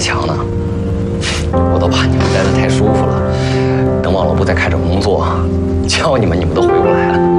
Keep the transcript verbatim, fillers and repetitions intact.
强呢。我都怕你们待得太舒服了，等王老布再开展工作，叫你们你们都回不来了。